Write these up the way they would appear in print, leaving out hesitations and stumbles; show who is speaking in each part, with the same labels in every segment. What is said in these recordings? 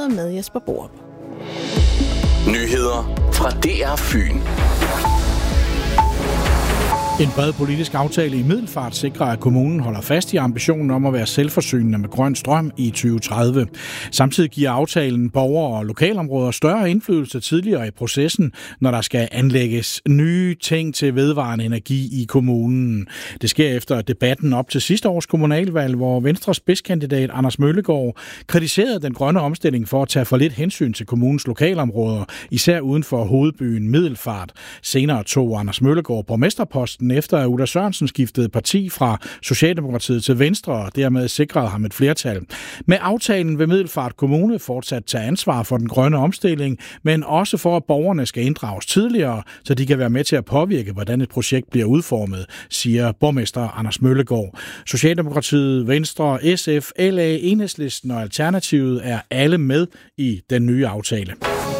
Speaker 1: sidder med Jesper Borup.
Speaker 2: Nyheder fra DR Fyn.
Speaker 3: En bred politisk aftale i Middelfart sikrer, at kommunen holder fast i ambitionen om at være selvforsynende med grøn strøm i 2030. Samtidig giver aftalen borgere og lokalområder større indflydelse tidligere i processen, når der skal anlægges nye ting til vedvarende energi i kommunen. Det sker efter debatten op til sidste års kommunalvalg, hvor Venstres spidskandidat Anders Møllegaard kritiserede den grønne omstilling for at tage for lidt hensyn til kommunens lokalområder, især uden for hovedbyen Middelfart. Senere tog Anders Møllegaard borgmesterposten efter at Ulla Sørensen skiftede parti fra Socialdemokratiet til Venstre og dermed sikrede ham et flertal. Med aftalen vil Middelfart Kommune fortsat tage ansvar for den grønne omstilling, men også for, at borgerne skal inddrages tidligere, så de kan være med til at påvirke, hvordan et projekt bliver udformet, siger borgmester Anders Møllegaard. Socialdemokratiet, Venstre, SF, LA, Enhedslisten og Alternativet er alle med i den nye aftale.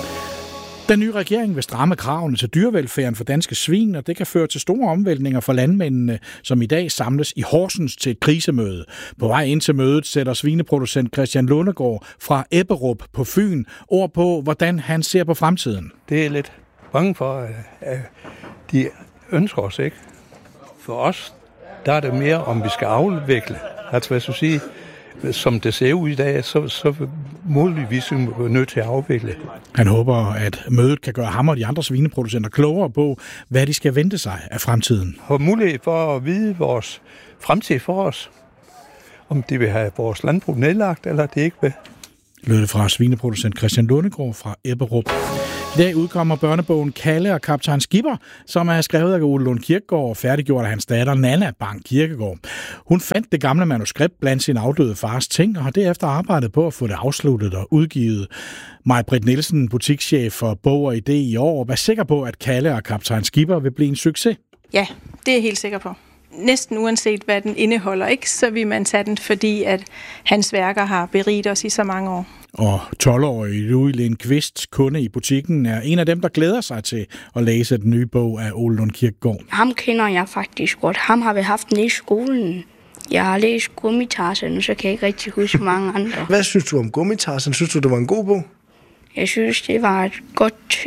Speaker 3: Den nye regering vil stramme kravene til dyrevelfærden for danske svin, og det kan føre til store omvæltninger for landmændene, som i dag samles i Horsens til et krisemøde. På vej ind til mødet sætter svineproducent Christian Lundegård fra Ebberup på Fyn ord på, hvordan han ser på fremtiden.
Speaker 4: Det er lidt bange for, at de ønsker os ikke. For os, der er det mere, om vi skal afvikle. Altså hvad skal jeg sige, som det ser ud i dag, så muligvis er vi nødt til at afvikle.
Speaker 3: Han håber, at mødet kan gøre ham og de andre svineproducenter klogere på, hvad de skal vente sig af fremtiden.
Speaker 4: Og mulighed for at vide vores fremtid for os. Om de vil have vores landbrug nedlagt, eller det ikke vil.
Speaker 3: Lød det fra svineproducent Christian Lundegård fra Ebberup. I dag udkommer børnebogen Kalle og Kaptajn Skipper, som er skrevet af Ole Lund Kirkegaard og færdiggjort af hans datter Nanna Bang Kirkegaard. Hun fandt det gamle manuskript blandt sin afdøde fars ting og har derefter arbejdet på at få det afsluttet og udgivet. Maj-Britt Nielsen, butikschef for Bog og Idé i år, var sikker på, at Kalle og Kaptajn Skipper vil blive en succes.
Speaker 5: Ja, det er jeg helt sikker på. Næsten uanset hvad den indeholder, ikke, så vil man tage den, fordi at hans værker har beriget os i så mange år.
Speaker 3: Og 12-årige Louis Lindqvist, kunde i butikken, er en af dem, der glæder sig til at læse den nye bog af Ole Lund Kirkegaard.
Speaker 6: Ham kender jeg faktisk godt. Ham har vi haft nede i skolen. Jeg har læst Gummitarsen, så kan jeg ikke rigtig huske mange andre.
Speaker 7: Hvad synes du om Gummitarsen? Synes du, det var en god bog?
Speaker 6: Jeg synes, det var et godt,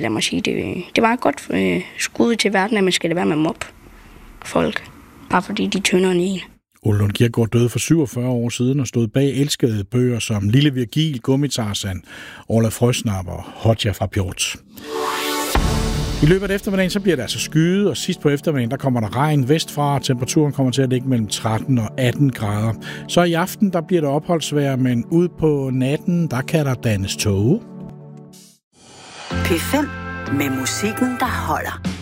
Speaker 6: det var et godt skud til verden, at man skal lade være med mob folk, bare fordi de tynder en.
Speaker 3: Ole Lund Kirkegaard døde for 47 år siden og stod bag elskede bøger som Lille Virgil, Gummitarsan, Orla Frøsnap og Hodja fra Pjort. I løbet af eftermiddagen så bliver det altså skyet, og sidst på eftermiddagen der kommer der regn vestfra, og temperaturen kommer til at ligge mellem 13 og 18 grader. Så i aften der bliver der opholdsvejr, men ud på natten der kan der dannes tåge.
Speaker 8: P5 med musikken, der holder.